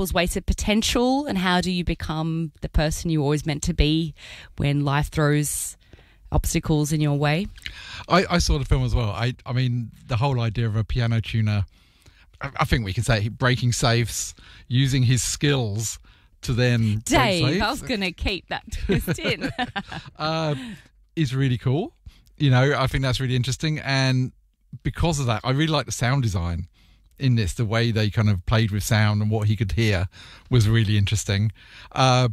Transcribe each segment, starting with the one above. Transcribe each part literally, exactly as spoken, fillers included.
people's wasted potential, and how do you become the person you always meant to be when life throws obstacles in your way? I, I saw the film as well. I, I mean, the whole idea of a piano tuner, I, I think we can say breaking safes, using his skills to then Dave, break safes, I was going to keep that twist in. uh, is really cool. You know, I think that's really interesting. And because of that, I really like the sound design in this. The way they kind of played with sound and what he could hear was really interesting. Uh,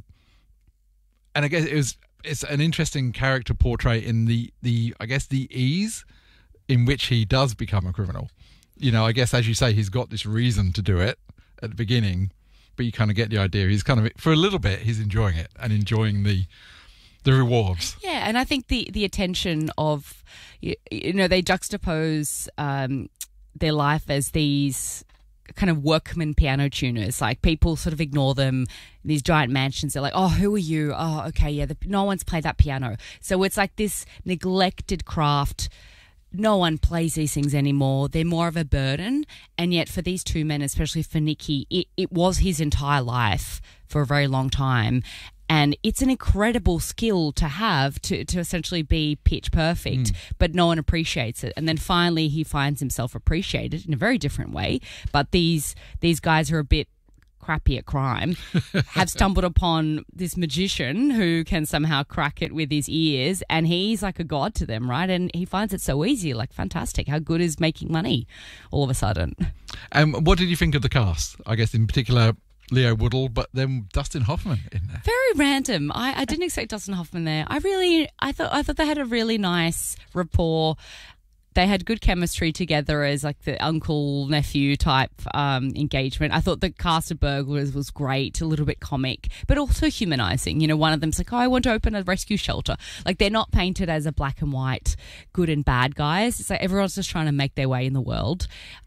and I guess it was it's an interesting character portrait in the, the I guess the ease in which he does become a criminal. You know, I guess as you say, he's got this reason to do it at the beginning, but you kind of get the idea. He's kind of, for a little bit, he's enjoying it and enjoying the the rewards. Yeah, and I think the, the attention of, you, you know, they juxtapose um, their life as these kind of workman piano tuners. Like, people sort of ignore them in these giant mansions. They're like, oh, who are you? Oh, okay, yeah, the, no one's played that piano. So it's like this neglected craft. No one plays these things anymore. They're more of a burden. And yet for these two men, especially for Nicky, it, it was his entire life for a very long time. And it's an incredible skill to have to, to essentially be pitch perfect, mm. but no one appreciates it. And then finally he finds himself appreciated in a very different way. But these these guys are a bit crappy at crime, have stumbled upon this magician who can somehow crack it with his ears, and he's like a god to them, right? And he finds it so easy, like fantastic. How good is making money all of a sudden? Um, what did you think of the cast? I guess in particular Leo Woodall, but then Dustin Hoffman in there. Very random. I, I didn't expect Dustin Hoffman there. I really, I thought, I thought they had a really nice rapport. They had good chemistry together as like the uncle nephew type um, engagement. I thought the cast of burglars was great, a little bit comic, but also humanising. You know, one of them's like, "Oh, I want to open a rescue shelter." Like, they're not painted as a black and white good and bad guys. It's like everyone's just trying to make their way in the world.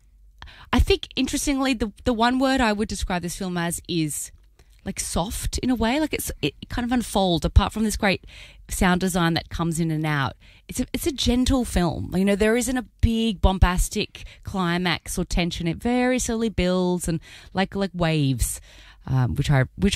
I think, interestingly, the the one word I would describe this film as is like soft in a way. Like it's it kind of unfolds apart from this great sound design that comes in and out. It's a, it's a gentle film. You know, there isn't a big bombastic climax or tension. It very slowly builds and like like waves, um, which I which